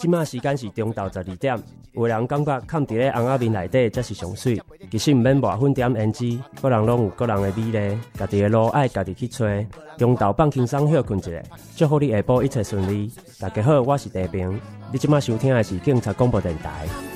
即马时间是中昼12点，有人感觉藏伫咧红仔面内底才是上水，其实毋免抹粉点胭脂，个人拢有个人的美丽，家己的路爱家己去找。中昼放轻松休困一下，祝福你下晡一切顺利。大家好，我是地平，你即马收听的是警察广播电台。